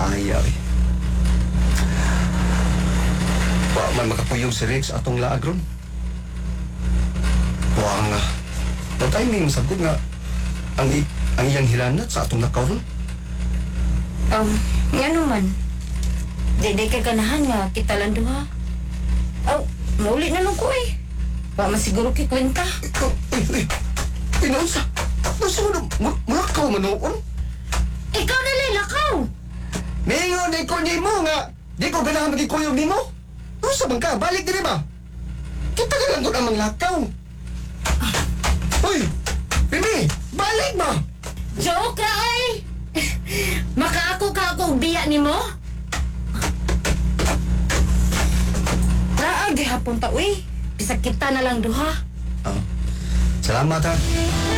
Ayaw eh. Wa man makapuyog si Rex atong laag ron. Wa nga. Patay may masagod nga ang iyang hilanat sa atong nakaw ron. Nga naman. Di kay ganahan nga kita lang duha. Maulit na lang ko eh. Wa masiguro kay kwenta. Pinausa. Nasa mo mulakaw manoon? Ikaw na lakaw. Mingon di ko nimo nga. Di ko ganahan magikuyog nimo. Usa man ka, balik diri ba? Kita ka lang ang manglakaw. Hoy! Bibi! Balik ba? Joke ra ay. Makaako ka ako biya nimo? Raag gihapon ta uy. Bisag kita na lang duha. Salamat ha.